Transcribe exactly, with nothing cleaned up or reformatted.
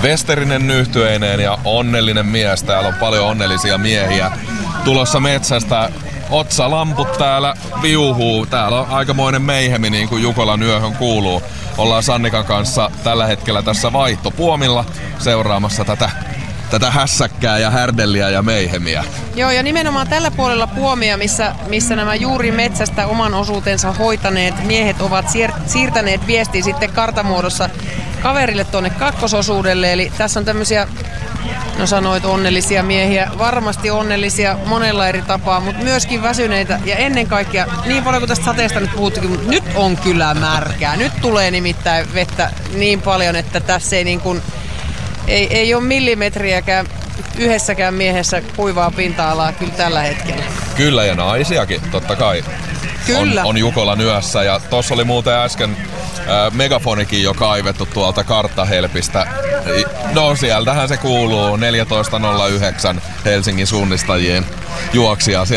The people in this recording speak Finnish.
Westerinen nyhtyeineen ja onnellinen mies. Täällä on paljon onnellisia miehiä tulossa metsästä. Otsalamput täällä viuhuu. Täällä on aikamoinen meihemi, niin kuin Jukolan yöhön kuuluu. Ollaan Sannikan kanssa tällä hetkellä tässä vaihtopuomilla seuraamassa tätä, tätä hässäkkää ja härdelliä ja meihemiä. Joo, ja nimenomaan tällä puolella Puomia, missä, missä nämä juuri metsästä oman osuutensa hoitaneet miehet ovat siir- siirtäneet viestiä sitten kartamuodossa kaverille tuonne kakkososuudelle. Eli tässä on tämmöisiä, no sanoit onnellisia miehiä, varmasti onnellisia monella eri tapaa, mutta myöskin väsyneitä ja ennen kaikkea niin paljon kuin tästä sateesta nyt puhuttukin, mutta nyt on kyllä märkää. Nyt tulee nimittäin vettä niin paljon, että tässä ei niin kuin, ei, ei ole millimetriäkään yhdessäkään miehessä kuivaa pinta-alaa kyllä tällä hetkellä. Kyllä, ja naisiakin totta kai. Kyllä. On, on Jukolan yössä, ja tossa oli muuten äsken äh, megafonikin jo kaivettu tuolta karttahelpistä. No sieltähän se kuuluu, neljätoista nolla yhdeksän Helsingin suunnistajien juoksija.